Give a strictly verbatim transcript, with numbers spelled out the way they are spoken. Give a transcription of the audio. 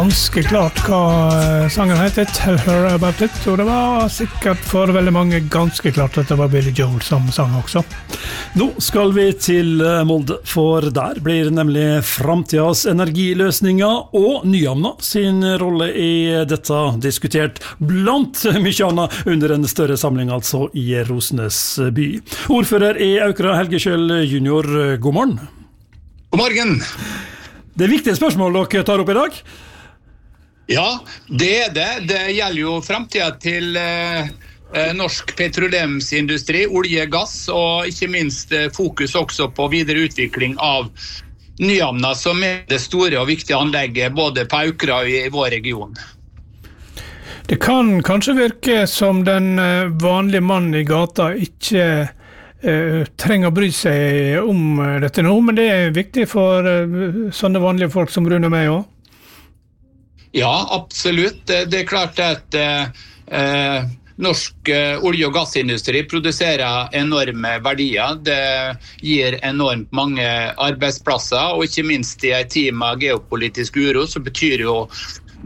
Ganske klart hva sangen heter, Tell Her About It, og det var sikkert for veldig mange ganske klart at det var Billy Joel som sang også. Nå skal vi til Molde, for der blir nemlig fremtidens energiløsninger og Nyhamna sin rolle i dette diskutert blant mye annet under en større samling altså i Rosenes by. Ordfører i Aukra, Helge Kjøll junior, god morgen. God morgen. Det er viktige spørsmål dere tar opp i dag. Ja, det er det. Det gjelder jo fremtiden til eh, norsk petroleumsindustri, olje, gass, og ikke minst eh, fokus også på videre utvikling av Nyhamna, som er det store og viktige anlegget både på Aukra og i vår region. Det kan kanskje virke som den vanlige mannen i gata ikke eh, trenger å bry seg om dette nå, men det er viktig for eh, sånne vanlige folk som Rune og meg også. Ja, absolutt. Det er klart at eh, norsk eh, olje- og gassindustri produserer enorme verdier. Det gir enormt mange arbeidsplasser, og ikke minst i en tid med geopolitisk uro, så betyr jo